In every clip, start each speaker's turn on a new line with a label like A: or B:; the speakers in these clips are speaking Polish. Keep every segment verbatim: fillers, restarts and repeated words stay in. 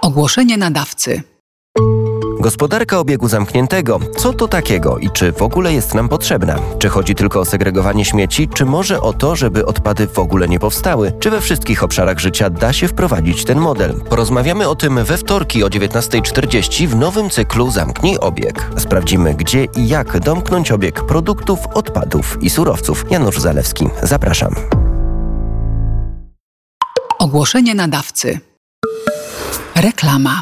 A: Ogłoszenie nadawcy.
B: Gospodarka obiegu zamkniętego. Co to takiego i czy w ogóle jest nam potrzebna? Czy chodzi tylko o segregowanie śmieci, czy może o to, żeby odpady w ogóle nie powstały? Czy we wszystkich obszarach życia da się wprowadzić ten model? Porozmawiamy o tym we wtorki o dziewiętnasta czterdzieści w nowym cyklu Zamknij obieg. Sprawdzimy, gdzie i jak domknąć obieg produktów, odpadów i surowców. Janusz Zalewski, zapraszam.
A: Ogłoszenie nadawcy. Reklama.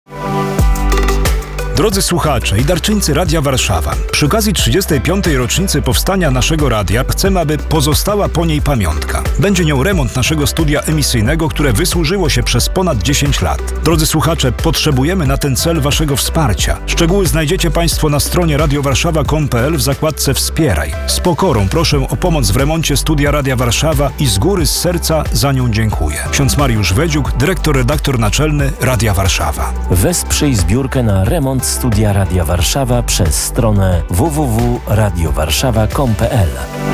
C: Drodzy słuchacze i darczyńcy Radia Warszawa, przy okazji trzydziestej piątej rocznicy powstania naszego radia chcemy, aby pozostała po niej pamiątka. Będzie nią remont naszego studia emisyjnego, które wysłużyło się przez ponad dziesięć lat. Drodzy słuchacze, potrzebujemy na ten cel waszego wsparcia. Szczegóły znajdziecie państwo na stronie radiowarszawa kropka com kropka pe el w zakładce Wspieraj. Z pokorą proszę o pomoc w remoncie studia Radia Warszawa i z góry, z serca za nią dziękuję. Ksiądz Mariusz Wedziuk, dyrektor, redaktor naczelny Radia Warszawa.
D: Wesprzyj zbiórkę na remont studia Radia Warszawa przez stronę w w w kropka radio warszawa kropka com kropka pe el.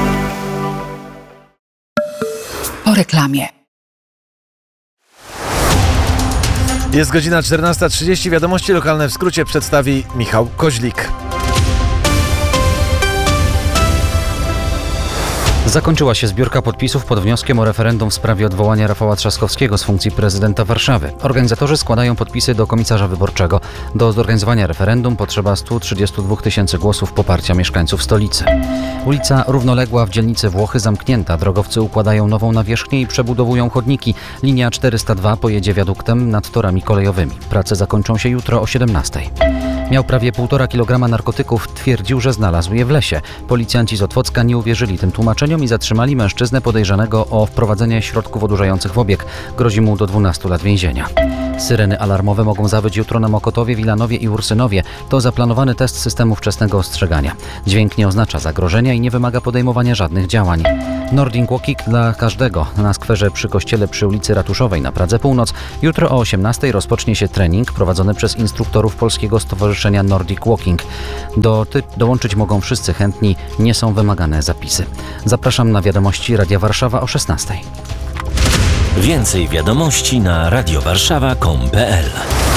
A: Po reklamie.
E: Jest godzina czternasta trzydzieści. Wiadomości lokalne w skrócie przedstawi Michał Koźlik.
F: Zakończyła się zbiórka podpisów pod wnioskiem o referendum w sprawie odwołania Rafała Trzaskowskiego z funkcji prezydenta Warszawy. Organizatorzy składają podpisy do komisarza wyborczego. Do zorganizowania referendum potrzeba sto trzydzieści dwa tysięcy głosów poparcia mieszkańców stolicy. Ulica Równoległa w dzielnicy Włochy zamknięta. Drogowcy układają nową nawierzchnię i przebudowują chodniki. Linia czterysta dwa pojedzie wiaduktem nad torami kolejowymi. Prace zakończą się jutro o siedemnastej. Miał prawie półtora kilograma narkotyków. Twierdził, że znalazł je w lesie. Policjanci z Otwocka nie uwierzyli tym tłumaczeniom i zatrzymali mężczyznę podejrzanego o wprowadzenie środków odurzających w obieg. Grozi mu do dwunastu lat więzienia. Syreny alarmowe mogą zawyć jutro na Mokotowie, Wilanowie i Ursynowie. To zaplanowany test systemu wczesnego ostrzegania. Dźwięk nie oznacza zagrożenia i nie wymaga podejmowania żadnych działań. Nordic Walking dla każdego. Na skwerze przy kościele przy ulicy Ratuszowej na Pradze Północ jutro o osiemnastej rozpocznie się trening prowadzony przez instruktorów Polskiego Stowarzyszenia Nordic Walking. Do ty- dołączyć mogą wszyscy chętni, nie są wymagane zapisy. Zapraszam na wiadomości Radia Warszawa o szesnastej.
D: Więcej wiadomości na radiowarszawa kropka com kropka pe el.